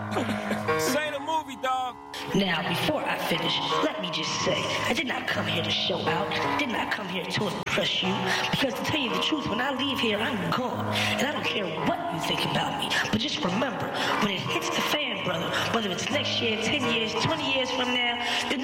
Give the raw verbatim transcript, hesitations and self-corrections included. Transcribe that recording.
Say the movie, dog. Now, before I finish, let me just say, I did not come here to show out. I did not come here to impress you. Because to tell you the truth, when I leave here, I'm gone. And I don't care what you think about me. But just remember, when it hits the fan, brother, whether it's next year, ten years, twenty years from now, you're